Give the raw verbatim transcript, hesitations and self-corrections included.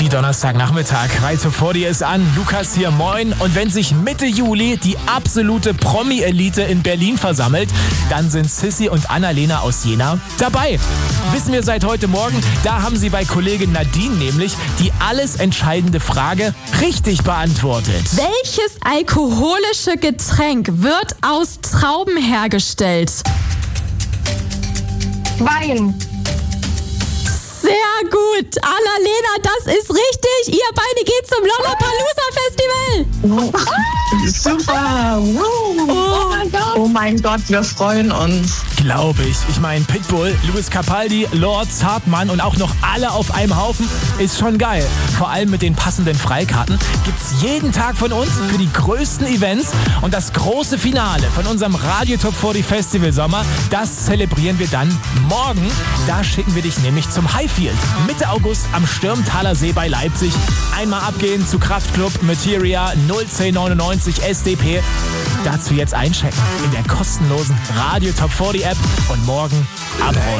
Happy Donnerstagnachmittag. Reiter vor dir ist an. Lukas hier, moin. Und wenn sich Mitte Juli die absolute Promi-Elite in Berlin versammelt, dann sind Sissi und Annalena aus Jena dabei. Wissen wir seit heute Morgen, da haben sie bei Kollegin Nadine nämlich die alles entscheidende Frage richtig beantwortet. Welches alkoholische Getränk wird aus Trauben hergestellt? Wein. Sehr gut. Annalena, das ist richtig. Ihr beide geht zum Lollapalooza Festival. Super. Wow. Oh mein Gott. Oh mein Gott, wir freuen uns. Glaube ich. Ich meine, Pitbull, Luis Capaldi, Lord, Zartmann und auch noch alle auf einem Haufen ist schon geil. Vor allem mit den passenden Freikarten gibt's jeden Tag von uns für die größten Events. Und das große Finale von unserem Radio Top vierzig Festival Sommer, das zelebrieren wir dann morgen. Da schicken wir dich nämlich zum Highfield. Mitte August am Stürmtaler See bei Leipzig. Einmal abgehen zu Kraftklub, Materia, null zehn neunundneunzig S D P. Dazu jetzt einchecken in der kostenlosen Radio Top vierzig App und morgen abholen.